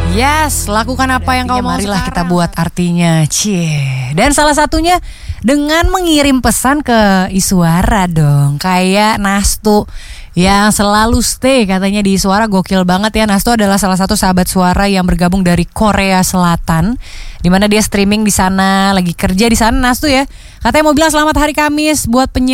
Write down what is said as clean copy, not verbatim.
Yes, lakukan apa yang kau mau. Marilah kita buat artinya. Cie. Dan salah satunya dengan mengirim pesan ke Iswara dong. Kayak Nastu yang selalu stay katanya di Iswara. Gokil banget ya. Nastu adalah salah satu sahabat suara yang bergabung dari Korea Selatan, dimana dia streaming di sana, lagi kerja di sana Nastu ya. Katanya mau bilang selamat hari Kamis buat penyiar